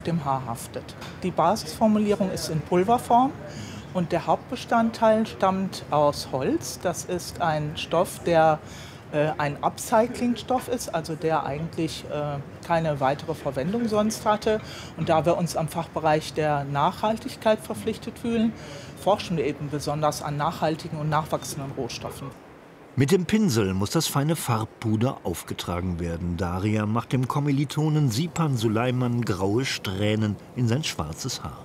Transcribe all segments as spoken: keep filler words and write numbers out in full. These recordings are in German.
Dem Haar haftet. Die Basisformulierung ist in Pulverform und der Hauptbestandteil stammt aus Holz. Das ist ein Stoff, der äh, ein Upcycling-Stoff ist, also der eigentlich äh, keine weitere Verwendung sonst hatte. Und da wir uns am Fachbereich der Nachhaltigkeit verpflichtet fühlen, forschen wir eben besonders an nachhaltigen und nachwachsenden Rohstoffen. Mit dem Pinsel muss das feine Farbpuder aufgetragen werden. Daria macht dem Kommilitonen Sipan Suleiman graue Strähnen in sein schwarzes Haar.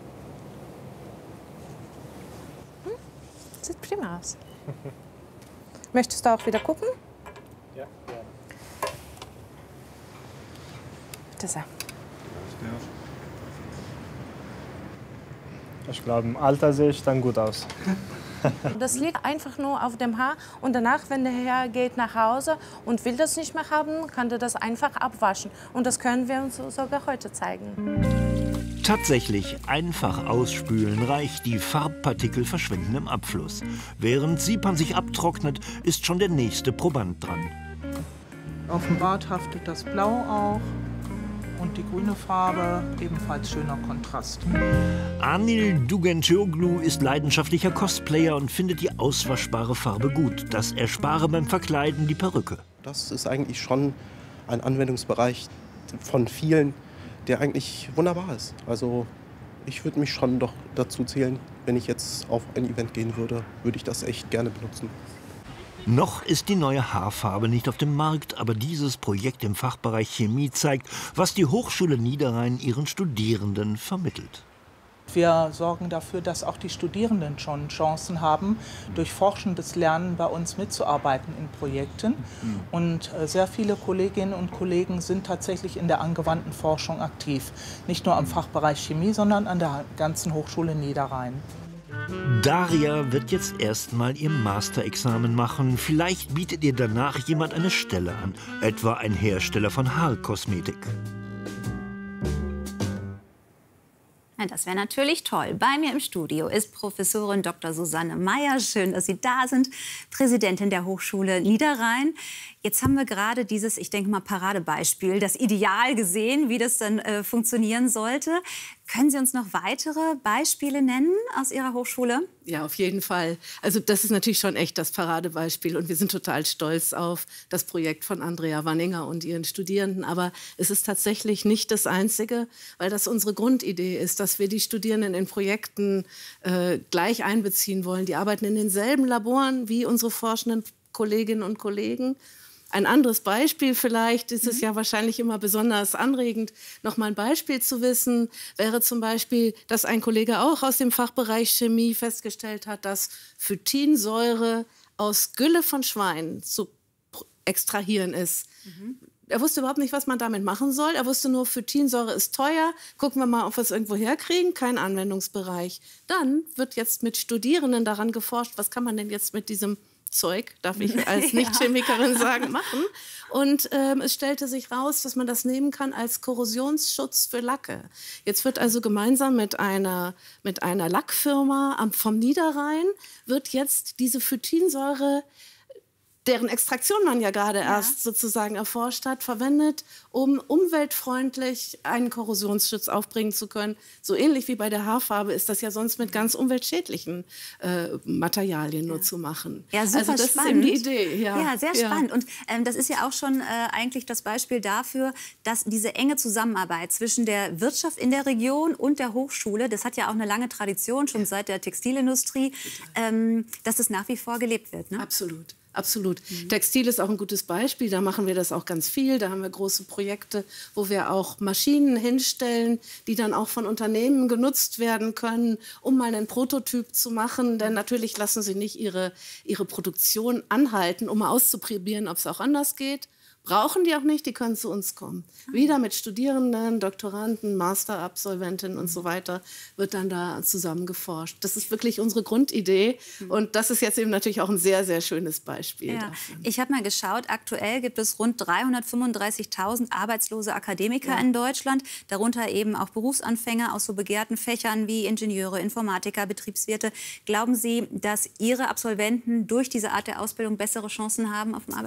Hm, sieht prima aus. Möchtest du auch wieder gucken? Ja, gerne. Bitte sehr. Ich glaube, im Alter sehe ich dann gut aus. Das liegt einfach nur auf dem Haar und danach, wenn der Herr geht nach Hause und will das nicht mehr haben, kann er das einfach abwaschen. Und das können wir uns sogar heute zeigen. Tatsächlich, einfach ausspülen reicht, die Farbpartikel verschwinden im Abfluss. Während Sipan sich abtrocknet, ist schon der nächste Proband dran. Auf dem Bart haftet das Blau auch. Und die grüne Farbe, ebenfalls schöner Kontrast. Anil Dugençoğlu ist leidenschaftlicher Cosplayer und findet die auswaschbare Farbe gut. Das erspare beim Verkleiden die Perücke. Das ist eigentlich schon ein Anwendungsbereich von vielen, der eigentlich wunderbar ist. Also ich würde mich schon doch dazu zählen, wenn ich jetzt auf ein Event gehen würde, würde ich das echt gerne benutzen. Noch ist die neue Haarfarbe nicht auf dem Markt, aber dieses Projekt im Fachbereich Chemie zeigt, was die Hochschule Niederrhein ihren Studierenden vermittelt. Wir sorgen dafür, dass auch die Studierenden schon Chancen haben, durch forschendes Lernen bei uns mitzuarbeiten in Projekten. Und sehr viele Kolleginnen und Kollegen sind tatsächlich in der angewandten Forschung aktiv. Nicht nur am Fachbereich Chemie, sondern an der ganzen Hochschule Niederrhein. Daria wird jetzt erstmal ihr Masterexamen machen. Vielleicht bietet ihr danach jemand eine Stelle an, etwa ein Hersteller von Haarkosmetik. Ja, das wäre natürlich toll. Bei mir im Studio ist Professorin Doktor Susanne Meyer. Schön, dass Sie da sind, Präsidentin der Hochschule Niederrhein. Jetzt haben wir gerade dieses, ich denke mal, Paradebeispiel, das Ideal gesehen, wie das dann äh, funktionieren sollte. Können Sie uns noch weitere Beispiele nennen aus Ihrer Hochschule? Ja, auf jeden Fall. Also das ist natürlich schon echt das Paradebeispiel und wir sind total stolz auf das Projekt von Andrea Wanninger und ihren Studierenden. Aber es ist tatsächlich nicht das Einzige, weil das unsere Grundidee ist, dass wir die Studierenden in Projekten äh, gleich einbeziehen wollen. Die arbeiten in denselben Laboren wie unsere forschenden Kolleginnen und Kollegen. Ein anderes Beispiel vielleicht, ist es ja wahrscheinlich immer besonders anregend, noch mal ein Beispiel zu wissen, wäre zum Beispiel, dass ein Kollege auch aus dem Fachbereich Chemie festgestellt hat, dass Phytinsäure aus Gülle von Schweinen zu extrahieren ist. Mhm. Er wusste überhaupt nicht, was man damit machen soll. Er wusste nur, Phytinsäure ist teuer. Gucken wir mal, ob wir es irgendwo herkriegen. Kein Anwendungsbereich. Dann wird jetzt mit Studierenden daran geforscht, was kann man denn jetzt mit diesem Zeug, darf ich als Nicht-Chemikerin sagen, machen. Und ähm, es stellte sich raus, dass man das nehmen kann als Korrosionsschutz für Lacke. Jetzt wird also gemeinsam mit einer, mit einer Lackfirma am, vom Niederrhein, wird jetzt diese Phytinsäure, deren Extraktion man ja gerade ja. erst sozusagen erforscht hat, verwendet, um umweltfreundlich einen Korrosionsschutz aufbringen zu können. So ähnlich wie bei der Haarfarbe ist das ja sonst mit ganz umweltschädlichen äh, Materialien nur ja. zu machen. Ja, super also das spannend. ist eben die Idee. Ja, ja sehr ja. spannend. Und ähm, das ist ja auch schon äh, eigentlich das Beispiel dafür, dass diese enge Zusammenarbeit zwischen der Wirtschaft in der Region und der Hochschule, das hat ja auch eine lange Tradition, schon seit der Textilindustrie, ähm, dass es nach wie vor gelebt wird. Ne? Absolut. Absolut. Mhm. Textil ist auch ein gutes Beispiel. Da machen wir das auch ganz viel. Da haben wir große Projekte, wo wir auch Maschinen hinstellen, die dann auch von Unternehmen genutzt werden können, um mal einen Prototyp zu machen. Denn natürlich lassen sie nicht ihre, ihre Produktion anhalten, um mal auszuprobieren, ob es auch anders geht. Brauchen die auch nicht, die können zu uns kommen. Wieder mit Studierenden, Doktoranden, Masterabsolventinnen und so weiter wird dann da zusammen geforscht. Das ist wirklich unsere Grundidee und das ist jetzt eben natürlich auch ein sehr, sehr schönes Beispiel. Ja. Ich habe mal geschaut, aktuell gibt es rund dreihundertfünfunddreißigtausend arbeitslose Akademiker ja. in Deutschland, darunter eben auch Berufsanfänger aus so begehrten Fächern wie Ingenieure, Informatiker, Betriebswirte. Glauben Sie, dass Ihre Absolventen durch diese Art der Ausbildung bessere Chancen haben auf dem Arbeitsmarkt?